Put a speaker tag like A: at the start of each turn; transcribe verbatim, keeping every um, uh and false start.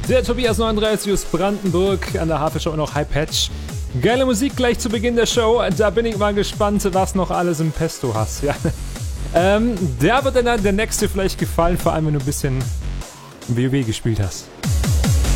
A: Der Tobias neununddreißig aus Brandenburg, an der Havel Show noch High Patch. Geile Musik gleich zu Beginn der Show. Da bin ich mal gespannt, was noch alles im Pesto hast. Ja. Ähm, der wird dann der nächste vielleicht gefallen, vor allem wenn du ein bisschen WoW gespielt hast.